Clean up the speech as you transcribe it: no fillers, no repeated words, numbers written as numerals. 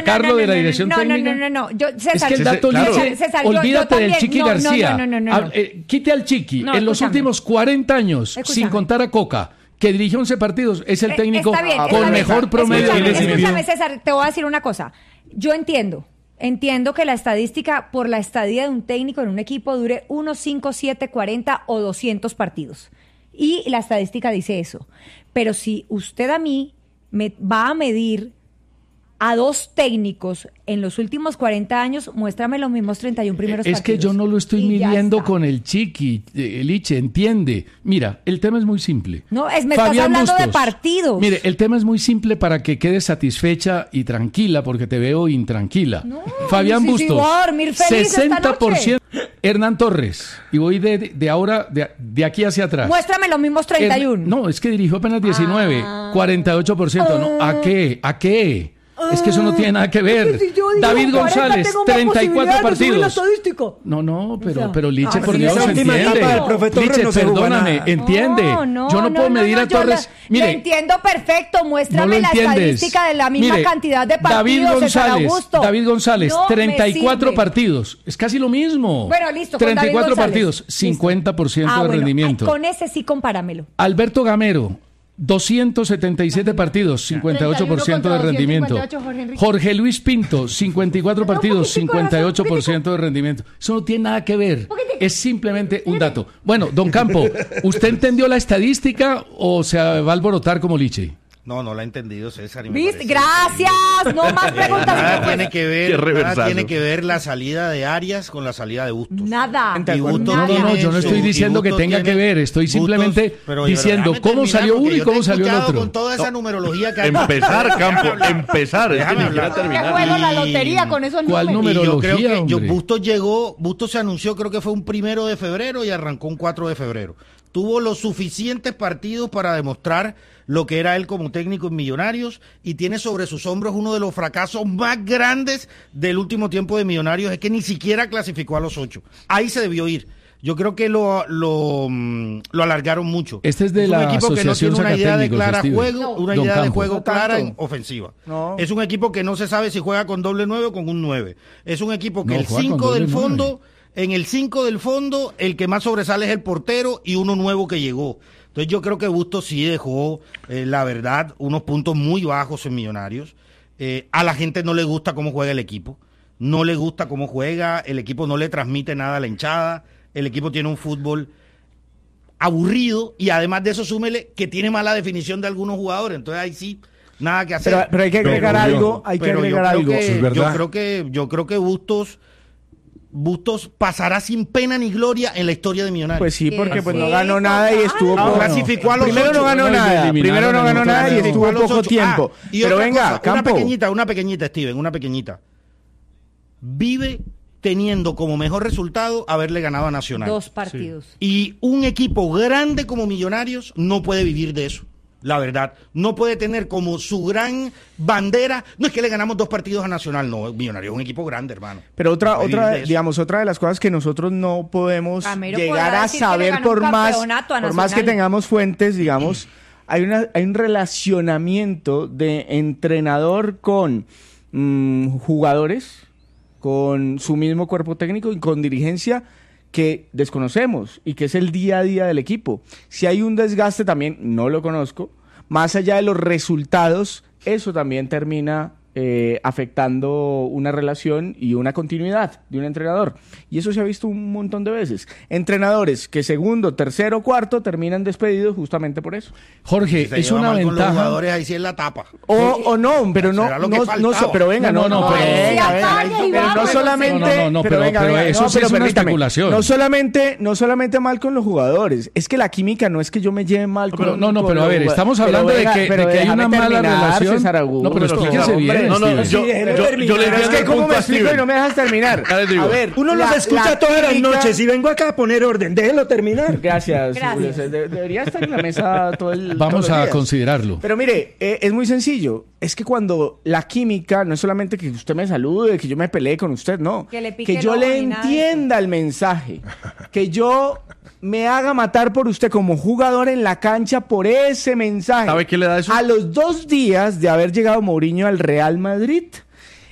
sacarlo de la dirección técnica. No. Es que el dato Liche, olvídate del Chiqui García. No. Quite al Chiqui. En los últimos 40 años, sin contar a Coca, que dirigió 11 partidos, es el técnico con mejor promedio. Escúchame, César, te voy a decir una cosa. Yo entiendo que la estadística por la estadía de un técnico en un equipo dure 1, 5, 7, 40 o 200 partidos. Y la estadística dice eso. Pero si usted a mí me va a medir a dos técnicos en los últimos 40 años, muéstrame los mismos 31 primeros partidos. Es que yo no lo estoy midiendo con el Chiqui, Liche, entiende. Mira, el tema es muy simple. No, me estás hablando de partidos. Mire, el tema es muy simple para que quedes satisfecha y tranquila, porque te veo intranquila. No, Fabián Bustos, dormir feliz 60%. Hernán Torres, y voy de aquí hacia atrás. Muéstrame los mismos 31. No, es que dirigió apenas 19, 48%. No, ¿a qué? Es que eso no tiene nada que ver. Si David González, 34 partidos. No, pero Liche, por Dios, entiende. Liche, perdóname, entiende. Yo no puedo medir a Torres. Mire, lo entiendo perfecto. Muéstrame la estadística de la misma cantidad de partidos. David González, 34 partidos. Es casi lo mismo. Bueno, listo. 34 partidos, 50% de rendimiento. Con ese sí compáramelo. Alberto Gamero, 277 partidos, 58% de rendimiento. Jorge Luis Pinto, 54 partidos, 58% de rendimiento. Eso no tiene nada que ver, es simplemente un dato. Bueno, don Campo, ¿usted entendió la estadística o se va a alborotar como Liche? No la he entendido, César. ¿Viste? Gracias. No más preguntas. Nada tiene que ver la salida de Arias con la salida de Bustos. Nada. No, yo no estoy diciendo que tenga que ver. Estoy simplemente diciendo cómo salió uno y cómo salió el otro. Con toda esa numerología que hay. Empezar, Campo, empezar. Déjame hablar. ¿Qué juego la lotería con esos números? ¿Cuál numerología, hombre? Bustos se anunció, creo que fue un 1 de febrero y arrancó un 4 de febrero. Tuvo los suficientes partidos para demostrar lo que era él como técnico en Millonarios y tiene sobre sus hombros uno de los fracasos más grandes del último tiempo de Millonarios, es que ni siquiera clasificó a los 8. Ahí se debió ir. Yo creo que lo alargaron mucho. Este es de la Asociación Sacatécnicos, Steve. Una idea de juego clara en ofensiva. No. Es un equipo que no se sabe si juega con doble 9 o con un 9. Es un equipo que el 5 del fondo... 9. En el 5 del fondo, el que más sobresale es el portero y uno nuevo que llegó. Entonces yo creo que Bustos sí dejó, la verdad, unos puntos muy bajos en Millonarios. A la gente no le gusta cómo juega el equipo. No le gusta cómo juega, el equipo no le transmite nada a la hinchada. El equipo tiene un fútbol aburrido y además de eso súmele que tiene mala definición de algunos jugadores. Entonces ahí sí, nada que hacer. Pero hay que agregar algo. Yo creo que Bustos pasará sin pena ni gloria en la historia de Millonarios. Pues sí, porque pues no ganó nada y estuvo clasificó a los Primero 8. no ganó nada y estuvo poco tiempo. Pero venga, Campo. Una pequeñita, Steven, una pequeñita. Vive teniendo como mejor resultado haberle ganado a Nacional. 2 partidos. Sí. Y un equipo grande como Millonarios no puede vivir de eso. La verdad, no puede tener como su gran bandera, no es que le ganamos 2 partidos a Nacional, no, Millonarios es un equipo grande, hermano. Pero otra de las cosas que nosotros no podemos llegar a saber por más que tengamos fuentes, digamos, hay un relacionamiento de entrenador con jugadores, con su mismo cuerpo técnico y con dirigencia que desconocemos y que es el día a día del equipo. Si hay un desgaste también, no lo conozco, más allá de los resultados, eso también termina afectando una relación y una continuidad de un entrenador. Y eso se ha visto un montón de veces. Entrenadores que segundo, tercero, cuarto terminan despedidos justamente por eso. Jorge, es una ventaja. Con los jugadores ahí sí es la tapa. O no, pero no, pero venga, pero no solamente, pero eso sí es una especulación. No solamente mal con los jugadores, es que la química no es que yo me lleve mal con pero a ver, estamos hablando de que hay una mala relación. No, pero explíquese bien. Yo le es que cómo me explico y no me dejas terminar. A ver, uno los escucha todas las noches y vengo acá a poner orden. Déjelo terminar. Gracias. Debería estar en la mesa todo el Vamos a considerarlo. Pero mire, es muy sencillo. Es que cuando la química no es solamente que usted me salude, que yo me pelee con usted, no. Que yo le entienda el mensaje. Que yo me haga matar por usted como jugador en la cancha por ese mensaje. ¿Sabe qué le da eso? A los 2 días de haber llegado Mourinho al Real Madrid,